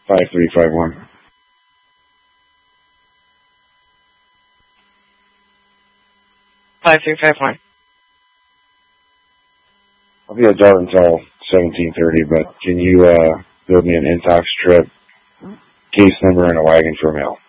5351. I'll be adult until 17:30, but can you build me an intox strip, case number, and a wagon for mail?